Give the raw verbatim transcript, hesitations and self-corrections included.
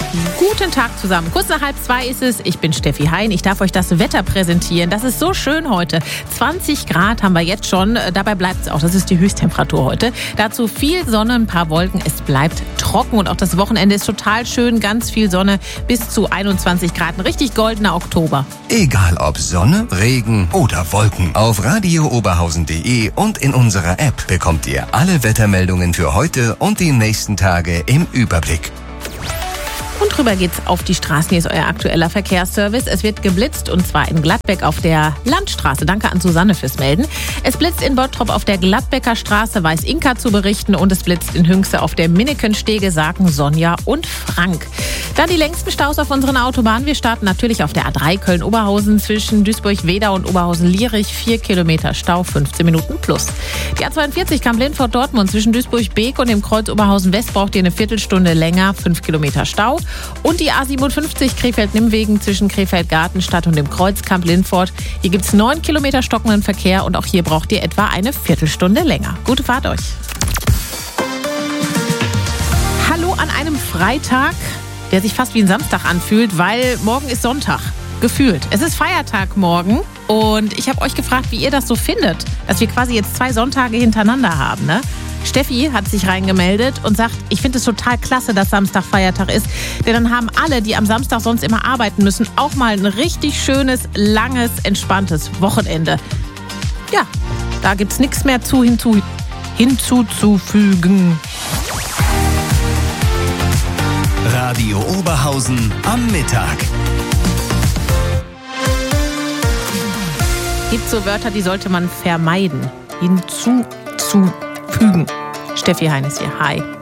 Guten Tag zusammen. Kurz nach halb zwei ist es. Ich bin Steffi Hein. Ich darf euch das Wetter präsentieren. Das ist so schön heute. zwanzig Grad haben wir jetzt schon. Dabei bleibt es auch. Das ist die Höchsttemperatur heute. Dazu viel Sonne, ein paar Wolken. Es bleibt trocken und auch das Wochenende ist total schön. Ganz viel Sonne bis zu einundzwanzig Grad. Ein richtig goldener Oktober. Egal ob Sonne, Regen oder Wolken. Auf radio oberhausen punkt de und in unserer App bekommt ihr alle Wettermeldungen für heute und die nächsten Tage im Überblick. Und rüber geht's auf die Straßen. Hier ist euer aktueller Verkehrsservice. Es wird geblitzt und zwar in Gladbeck auf der Landstraße. Danke an Susanne fürs Melden. Es blitzt in Bottrop auf der Gladbecker Straße, weiß Inka zu berichten. Und es blitzt in Hünxe auf der Minnekenstege, sagen Sonja und Frank. Dann die längsten Staus auf unseren Autobahnen. Wir starten natürlich auf der A drei Köln-Oberhausen zwischen Duisburg-Wedau und Oberhausen-Lierich. Vier Kilometer Stau, fünfzehn Minuten plus. Die A zweiundvierzig Kamp-Lindfort-Dortmund zwischen Duisburg-Beek und dem Kreuz Oberhausen-West braucht ihr eine Viertelstunde länger, fünf Kilometer Stau. Und die A siebenundfünfzig Krefeld-Nimmwegen zwischen Krefeld-Gartenstadt und dem Kreuz Kamp-Lindfort. Hier gibt es neun Kilometer stockenden Verkehr und auch hier braucht ihr etwa eine Viertelstunde länger. Gute Fahrt euch. Hallo an einem Freitag, der sich fast wie ein Samstag anfühlt, weil morgen ist Sonntag. Gefühlt. Es ist Feiertag morgen und ich habe euch gefragt, wie ihr das so findet, dass wir quasi jetzt zwei Sonntage hintereinander haben, ne? Steffi hat sich reingemeldet und sagt, ich finde es total klasse, dass Samstag Feiertag ist. Denn dann haben alle, die am Samstag sonst immer arbeiten müssen, auch mal ein richtig schönes, langes, entspanntes Wochenende. Ja, da gibt's nichts mehr zu hinzu, hinzuzufügen. Radio Oberhausen am Mittag. Gibt so Wörter, die sollte man vermeiden. Hinzuzufügen. Steffi Hein ist hier. Hi.